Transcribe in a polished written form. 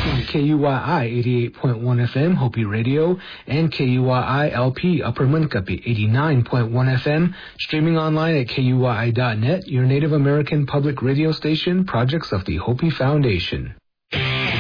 listening to KUYI 88.1 FM, Hopi Radio, and KUYI LP, Upper Munkapi 89.1 FM, streaming online at KUYI.net, your Native American public radio station, projects of the Hopi Foundation.